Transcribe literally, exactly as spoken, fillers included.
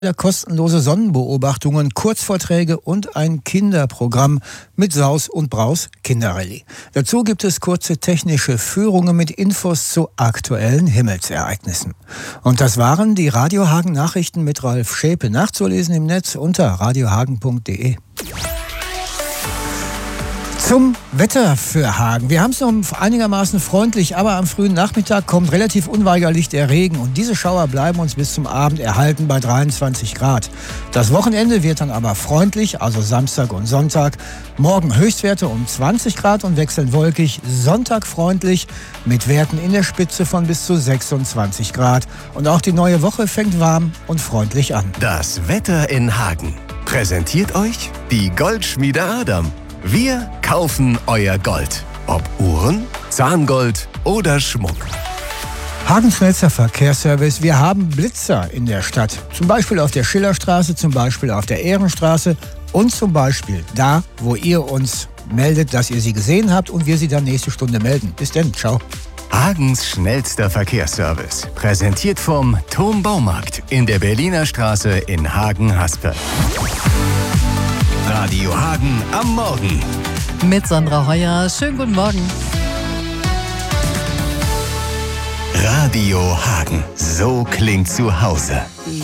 kostenlose Sonnenbeobachtungen, Kurzvorträge und ein Kinderprogramm mit Saus und Braus Kinderrallye. Dazu gibt es kurze technische Führungen mit Infos zu aktuellen Himmelsereignissen. Und das waren die Radio Hagen Nachrichten mit Ralf Schäpe, nachzulesen im Netz unter radiohagen punkt de. Zum Wetter für Hagen. Wir haben es noch einigermaßen freundlich, aber am frühen Nachmittag kommt relativ unweigerlich der Regen und diese Schauer bleiben uns bis zum Abend erhalten bei dreiundzwanzig Grad. Das Wochenende wird dann aber freundlich, also Samstag und Sonntag. Morgen Höchstwerte um zwanzig Grad und wechselnd wolkig. Sonntag freundlich mit Werten in der Spitze von bis zu sechsundzwanzig Grad. Und auch die neue Woche fängt warm und freundlich an. Das Wetter in Hagen präsentiert euch die Goldschmiede Adam. Wir kaufen euer Gold. Ob Uhren, Zahngold oder Schmuck. Hagens schnellster Verkehrsservice. Wir haben Blitzer in der Stadt. Zum Beispiel auf der Schillerstraße, zum Beispiel auf der Ehrenstraße und zum Beispiel da, wo ihr uns meldet, dass ihr sie gesehen habt und wir sie dann nächste Stunde melden. Bis dann. Ciao. Hagens schnellster Verkehrsservice. Präsentiert vom Turm Baumarkt in der Berliner Straße in Hagen-Haspe. Radio Hagen am Morgen. Mit Sandra Heuer. Schönen guten Morgen. Radio Hagen. So klingt zu Hause.